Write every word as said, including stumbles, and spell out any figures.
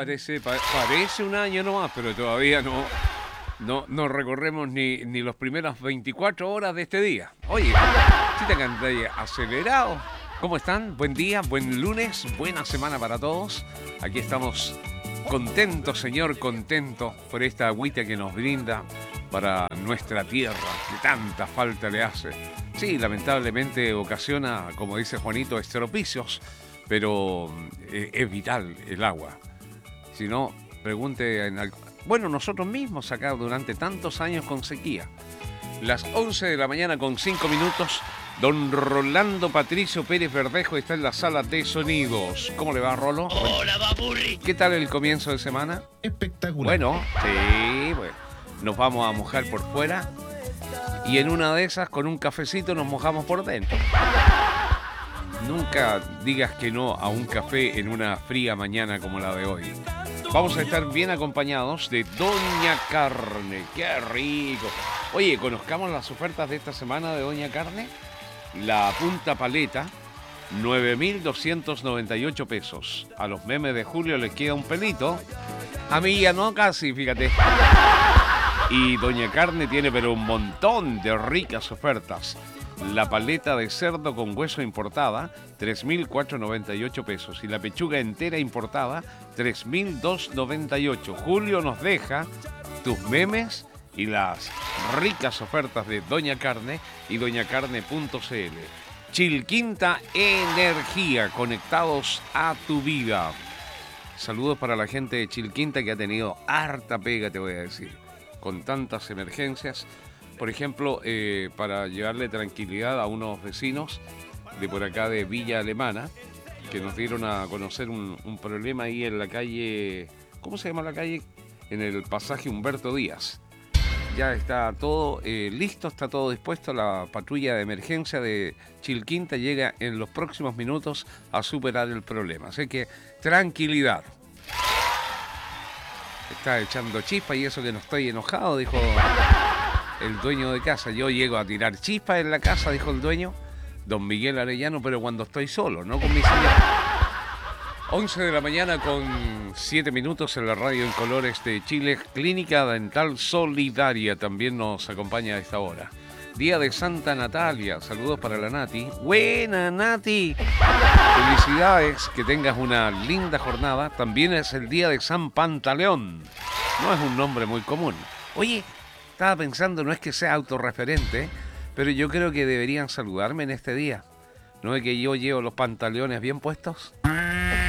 parece, pa- parece un año nomás, pero todavía no, no, no recorremos ni, ni las primeras veinticuatro horas de este día. Oye, si te canté acelerado. ¿Cómo están? Buen día, buen lunes, buena semana para todos. Aquí estamos contentos, señor, contentos por esta agüita que nos brinda para nuestra tierra, que tanta falta le hace. Sí, lamentablemente ocasiona, como dice Juanito, estropicios, pero eh, es vital el agua. Si no, pregunte en al... Bueno, nosotros mismos acá durante tantos años con sequía. Las once de la mañana con cinco minutos, don Rolando Patricio Pérez Verdejo está en la sala de sonidos. ¿Cómo le va, Rolo? Hola, Papurri. ¿Qué tal el comienzo de semana? Espectacular. Bueno, sí, bueno. Nos vamos a mojar por fuera y en una de esas, con un cafecito, nos mojamos por dentro. Nunca digas que no a un café en una fría mañana como la de hoy. Vamos a estar bien acompañados de Doña Carne. ¡Qué rico! Oye, conozcamos las ofertas de esta semana de Doña Carne. La punta paleta, nueve mil doscientos noventa y ocho pesos. A los memes de Julio les queda un pelito. A mí ya no, casi, fíjate. Y Doña Carne tiene pero un montón de ricas ofertas. La paleta de cerdo con hueso importada, tres mil cuatrocientos noventa y ocho pesos. Y la pechuga entera importada, tres mil doscientos noventa y ocho. Julio nos deja tus memes y las ricas ofertas de Doña Carne y doña carne punto c l. Chilquinta Energía, conectados a tu vida. Saludos para la gente de Chilquinta que ha tenido harta pega, te voy a decir, con tantas emergencias. Por ejemplo, eh, para llevarle tranquilidad a unos vecinos de por acá de Villa Alemana, que nos dieron a conocer un, un problema ahí en la calle, ¿cómo se llama la calle? En el pasaje Humberto Díaz. Ya está todo eh, listo, está todo dispuesto. La patrulla de emergencia de Chilquinta llega en los próximos minutos a superar el problema. Así que tranquilidad. Está echando chispa y eso que no estoy enojado, dijo el dueño de casa. Yo llego a tirar chispas en la casa, dijo el dueño, don Miguel Arellano, pero cuando estoy solo, no con mi señora. once de la mañana con siete minutos en la radio en colores de Chile. Clínica Dental Solidaria también nos acompaña a esta hora. Día de Santa Natalia, saludos para la Nati. Buena, Nati. Felicidades, que tengas una linda jornada. También es el día de San Pantaleón. No es un nombre muy común. Oye, estaba pensando, no es que sea autorreferente, pero yo creo que deberían saludarme en este día. ¿No es que yo llevo los pantalones bien puestos?